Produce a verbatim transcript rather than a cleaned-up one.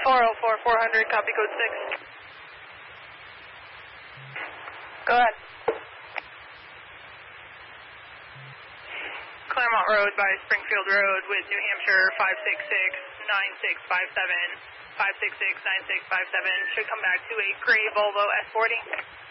four oh four, four hundred, copy code six. Go ahead. Claremont Road by Springfield Road with New Hampshire five six six, nine six five seven, five six six, nine six five seven. Should come back to a gray Volvo S forty.